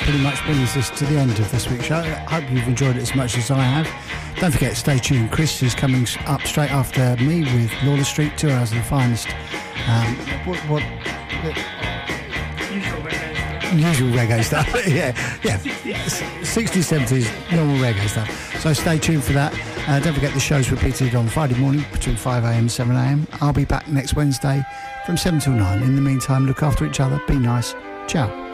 pretty much brings us to the end of this week's show. I hope you've enjoyed it as much as I have. Don't forget to stay tuned. Chris is coming up straight after me with Lawless Street, 2 hours of the finest. Usual reggae stuff. yeah. 60s, 70s, normal reggae stuff. So stay tuned for that. Don't forget the show's repeated on Friday morning between 5am and 7am. I'll be back next Wednesday from 7 till 9. In the meantime, look after each other, be nice. Ciao.